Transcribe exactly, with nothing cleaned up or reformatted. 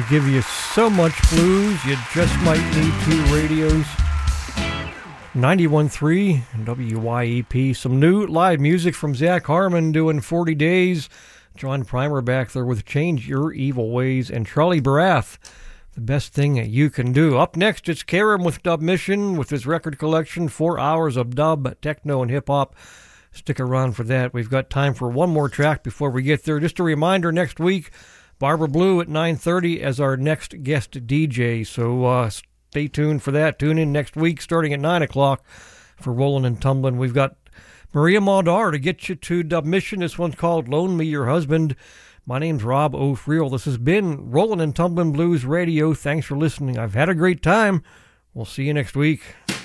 give you so much blues, you just might need two radios. ninety-one point three W Y E P. Some new live music from Zach Harmon doing forty days. John Primer back there with Change Your Evil Ways. And Charlie Barath, The Best Thing You Can Do. Up next, it's Karam with Dub Mission with his record collection, four hours of dub, techno, and hip-hop. Stick around for that. We've got time for one more track before we get there. Just a reminder, next week, Barbara Blue at nine thirty as our next guest D J. So uh, stay tuned for that. Tune in next week starting at nine o'clock for Rollin' and Tumblin'. We've got Maria Maldar to get you to Dub Mission. This one's called Loan Me Your Husband. My name's Rob O'Friel. This has been Rollin' and Tumblin' Blues Radio. Thanks for listening. I've had a great time. We'll see you next week.